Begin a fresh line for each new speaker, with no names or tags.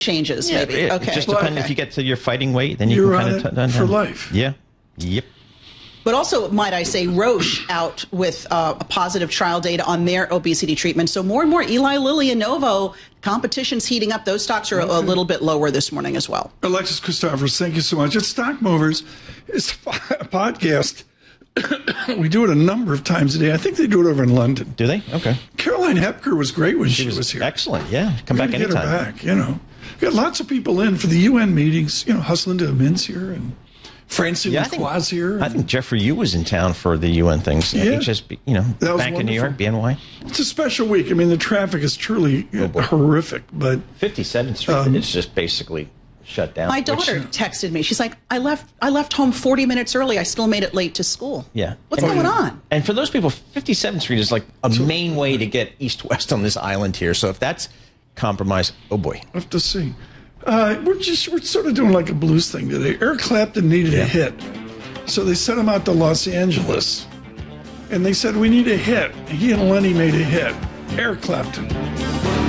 changes, maybe. Okay.
It just depends if you get to your fighting weight, then
You're
can
on
kind of
it for life.
Yeah. Yep.
But also, might I say, Roche out with a positive trial data on their obesity treatment. So more and more, Eli Lilly and Novo, competition's heating up. Those stocks are a little bit lower this morning as well.
Alexis Christophers, thank you so much. It's Stock Movers. It's a podcast. We do it a number of times a day. I think they do it over in London.
Do they? Okay.
Caroline Hepker was great when she was here.
Excellent. Yeah. Come back
Get
anytime.
her back, We got lots of people in for the UN meetings. Huslinda Min's here and Francine Lacroix here.
I think Jeffrey Yu was in town for the UN things.
Yeah.
HSB,
That was
Bank of New York, BNY.
It's a special week. I mean, the traffic is truly horrific. But
57th Street is just basically shut down.
My daughter texted me. She's like, I left home 40 minutes early. I still made it late to school.
Yeah.
What's going on?
And for those people, 57th Street is like a main way to get east-west on this island here. So if that's compromised, oh boy.
I have to see. We're sort of doing like a blues thing today. Eric Clapton needed a hit. So they sent him out to Los Angeles. And they said, we need a hit. He and Lenny made a hit. Eric Clapton.